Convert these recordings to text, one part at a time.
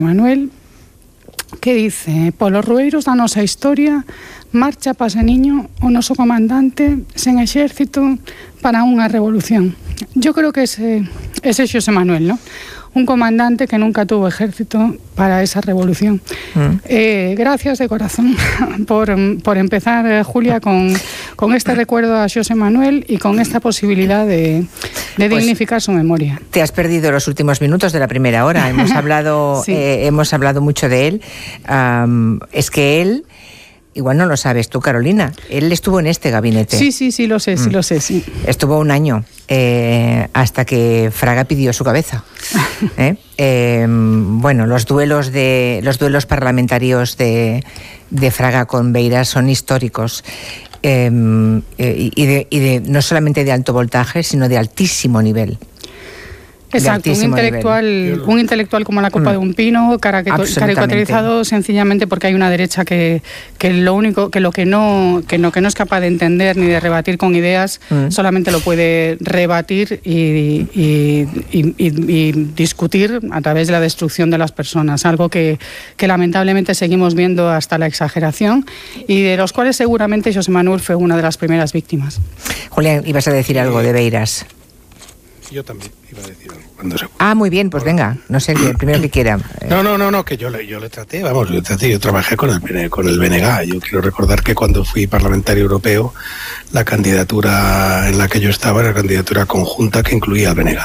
Manuel, que dice: polos rueiros da nosa historia marcha Pasaniño, o noso comandante sen exército para unha revolución. Yo creo que ese Xosé Manuel, ¿no? Un comandante que nunca tuvo ejército para esa revolución. Gracias de corazón por empezar, Julia, con este recuerdo a Xosé Manuel y con esta posibilidad de dignificar su memoria. Te has perdido los últimos minutos de la primera hora. Hemos hablado, sí. Hemos hablado mucho de él. Es que él... Igual no lo sabes tú, Carolina. Él estuvo en este gabinete. Sí, lo sé, sí. Estuvo un año hasta que Fraga pidió su cabeza. Bueno, los duelos parlamentarios de Fraga con Beiras son históricos. No solamente de alto voltaje, sino de altísimo nivel. Exacto, un intelectual como la copa de un pino, caricaturizado sencillamente porque hay una derecha que lo que no es capaz de entender ni de rebatir con ideas, solamente lo puede rebatir y discutir a través de la destrucción de las personas, algo que lamentablemente seguimos viendo hasta la exageración y de los cuales seguramente Xosé Manuel fue una de las primeras víctimas. Julián, ibas a decir algo de Beiras. Yo también iba a decir algo. Muy bien, pues venga, no sé, el primero que quiera. No, que yo le traté, yo trabajé con el BNG. Yo quiero recordar que cuando fui parlamentario europeo, la candidatura en la que yo estaba era la candidatura conjunta que incluía al BNG.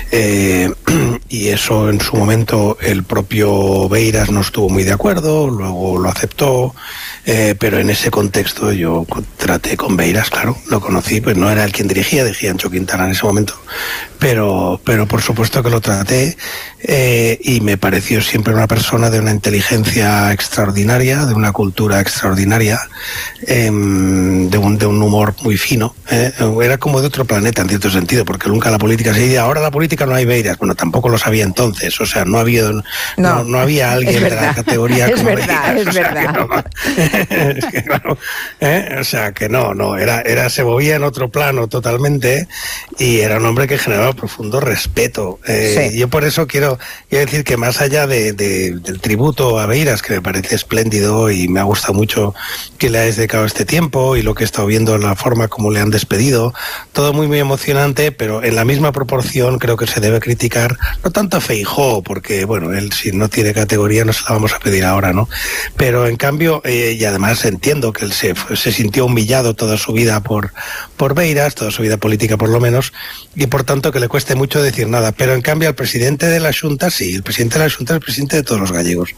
Y eso en su momento el propio Beiras no estuvo muy de acuerdo, luego lo aceptó, pero en ese contexto yo traté con Beiras, claro, lo conocí, pues no era él quien dirigía Ancho Quintana en ese momento, pero por supuesto que lo traté y me pareció siempre una persona de una inteligencia extraordinaria, de una cultura extraordinaria, de un humor muy fino. Era como de otro planeta en cierto sentido, porque nunca la política se dice, ahora la política no hay Beiras. Bueno, tampoco lo sabía entonces, o sea, no había alguien de la categoría como Beiras. Es verdad. Es que claro, o sea, que no, se movía en otro plano totalmente y era un hombre que generaba profundo respeto. Sí. Yo por eso quiero decir que más allá del tributo a Beiras, que me parece espléndido y me ha gustado mucho que le hayas dedicado este tiempo y lo que he estado viendo, la forma como le han despedido, todo muy emocionante, pero en la misma proporción creo que se debe criticar, no tanto a Feijóo, porque bueno, él si no tiene categoría no se la vamos a pedir ahora, ¿no? Pero en cambio, y además entiendo que él se sintió humillado toda su vida por Beiras, toda su vida política por lo menos, y por tanto que le cueste mucho decir nada, pero en cambio al presidente de la Xunta sí, el presidente de la Xunta es el presidente de todos los gallegos,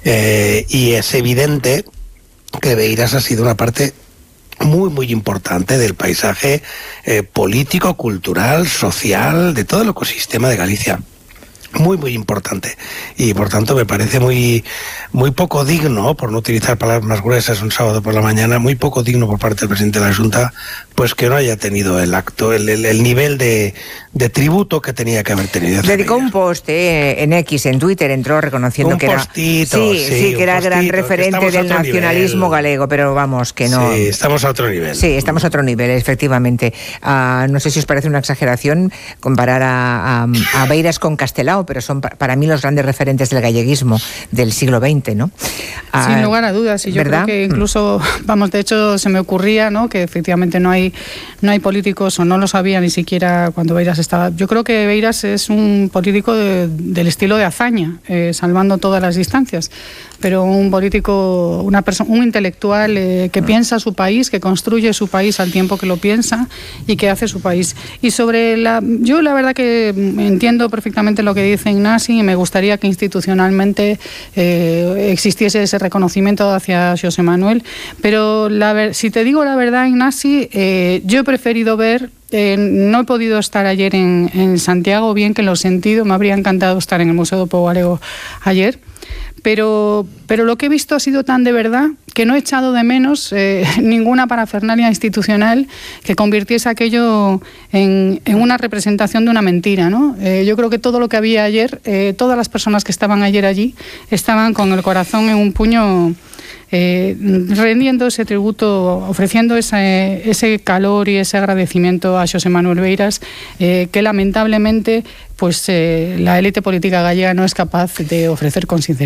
y es evidente que Beiras ha sido una parte muy, muy importante del paisaje político, cultural, social, de todo el ecosistema de Galicia. Muy, muy importante. Y por tanto me parece muy, muy poco digno, por no utilizar palabras más gruesas un sábado por la mañana, muy poco digno por parte del presidente de la Xunta, pues que no haya tenido el acto, el nivel de tributo que tenía que haber tenido. Dedicó un post en X, en Twitter, entró reconociendo que era... Sí, que era gran referente del nacionalismo galego, pero vamos, que no... Sí, estamos a otro nivel. Sí, estamos a otro nivel, efectivamente. No sé si os parece una exageración comparar a Beiras con Castelao, pero son para mí los grandes referentes del galleguismo del siglo XX, ¿no? Sin lugar a dudas, y yo creo que incluso, de hecho se me ocurría, ¿no?, que efectivamente no hay políticos, o no lo sabía ni siquiera cuando Beiras estaba. Yo creo que Beiras es un político del estilo de Azaña, salvando todas las distancias, pero un político, un intelectual que piensa su país, que construye su país al tiempo que lo piensa y que hace su país. Y yo la verdad que entiendo perfectamente lo que dice Ignasi y me gustaría que institucionalmente existiese ese reconocimiento hacia Xosé Manuel, pero si te digo la verdad, Ignasi, yo he preferido ver, no he podido estar ayer en Santiago, bien que lo he sentido, me habría encantado estar en el Museo do Pobo Galego ayer, pero lo que he visto ha sido tan de verdad que no he echado de menos ninguna parafernalia institucional que convirtiese aquello en una representación de una mentira, ¿no? Yo creo que todo lo que había ayer, todas las personas que estaban ayer allí, estaban con el corazón en un puño, rendiendo ese tributo, ofreciendo ese calor y ese agradecimiento a Xosé Manuel Beiras, que lamentablemente pues la élite política gallega no es capaz de ofrecer con sinceridad.